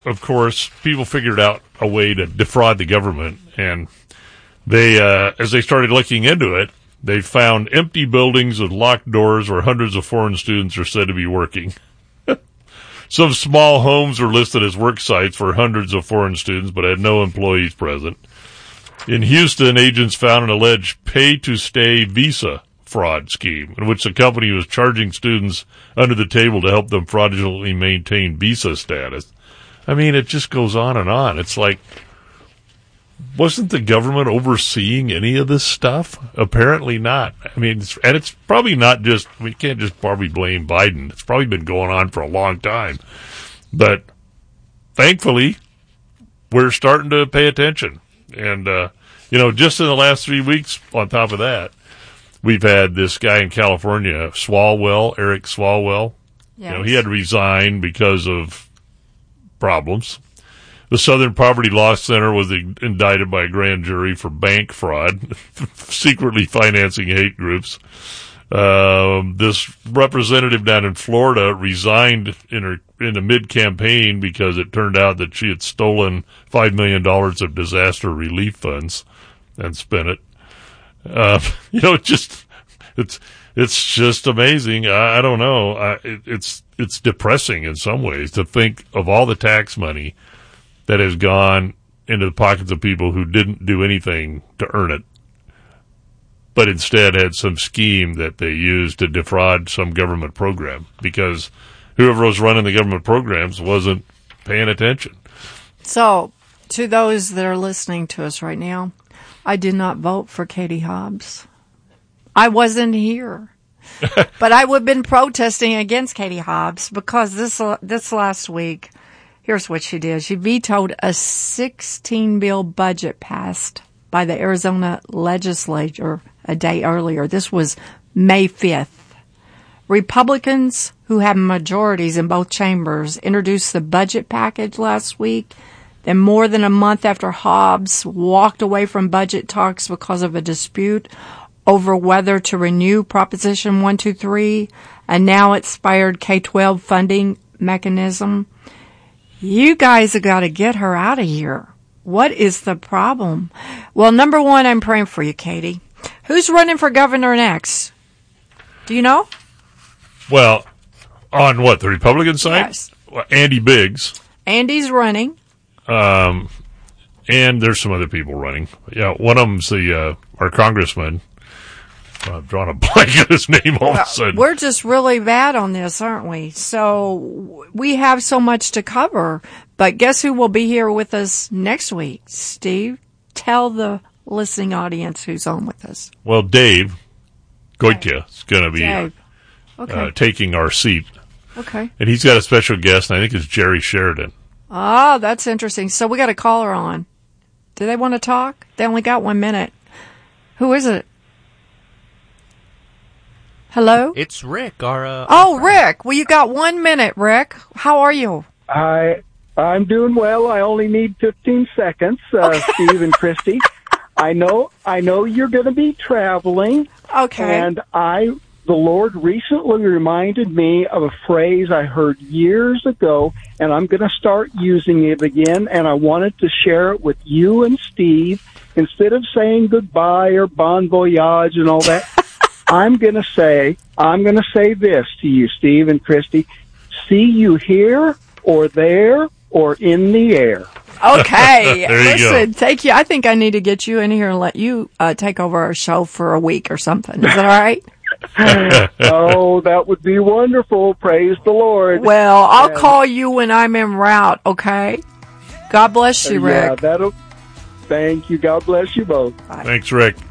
of course, people figured out a way to defraud the government, and they, as they started looking into it, they found empty buildings with locked doors where hundreds of foreign students are said to be working. Some small homes were listed as work sites for hundreds of foreign students, but had no employees present. In Houston, agents found an alleged pay-to-stay visa fraud scheme in which the company was charging students under the table to help them fraudulently maintain visa status. I mean, it just goes on and on. It's like, wasn't the government overseeing any of this stuff? Apparently not. I mean, it's probably not just, we can't just probably blame Biden. It's probably been going on for a long time. But thankfully, we're starting to pay attention. And, just in the last 3 weeks, on top of that, we've had this guy in California, Eric Swalwell. Yes. He had to resign because of problems. The Southern Poverty Law Center was indicted by a grand jury for bank fraud, secretly financing hate groups. This representative down in Florida resigned in the mid-campaign because it turned out that she had stolen $5 million of disaster relief funds and spent it. It's just amazing. I don't know. It's depressing in some ways to think of all the tax money that has gone into the pockets of people who didn't do anything to earn it, but instead had some scheme that they used to defraud some government program because whoever was running the government programs wasn't paying attention. So, to those that are listening to us right now, I did not vote for Katie Hobbs. I wasn't here. But I would have been protesting against Katie Hobbs because this last week, here's what she did. She vetoed a 16-bill budget passed by the Arizona legislature a day earlier. This was May 5th. Republicans, who have majorities in both chambers, introduced the budget package last week. Then more than a month after Hobbs walked away from budget talks because of a dispute over whether to renew Proposition 123, a now expired K-12 funding mechanism. You guys have got to get her out of here. What is the problem? Well, number one, I'm praying for you, Katie. Who's running for governor next? Do you know? Well, on what, the Republican side? Yes. Well, Andy Biggs. Andy's running. And there's some other people running. Yeah, one of them's our congressman. I've drawn a blank on his name all of a sudden. We're just really bad on this, aren't we? So we have so much to cover. But guess who will be here with us next week? Steve, tell the listening audience who's on with us. Well, Dave Goitia is going to be taking our seat. Okay. And he's got a special guest, and I think it's Jerry Sheridan. Oh, that's interesting. So we got a caller on. Do they want to talk? They only got 1 minute. Who is it? Hello? It's Rick, our Rick. Well, you got 1 minute, Rick. How are you? I'm doing well. I only need 15 seconds, Steve and Christy. I know you're going to be traveling. Okay. And the Lord recently reminded me of a phrase I heard years ago, and I'm going to start using it again, and I wanted to share it with you and Steve. Instead of saying goodbye or bon voyage and all that, I'm going to say this to you, Steve and Christy. See you here or there or in the air. Okay. Listen, thank you. I think I need to get you in here and let you take over our show for a week or something. Is that all right? Oh, that would be wonderful. Praise the Lord. Well, I'll call you when I'm en route, okay? God bless you, Rick. Yeah, thank you. God bless you both. Bye. Thanks, Rick.